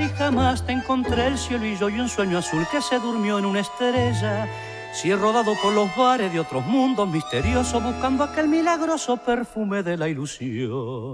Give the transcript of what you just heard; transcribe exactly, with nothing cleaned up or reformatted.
y jamás te encontré el cielo y yo y un sueño azul que se durmió en una estrella. Si he rodado por los bares de otros mundos misteriosos buscando aquel milagroso perfume de la ilusión.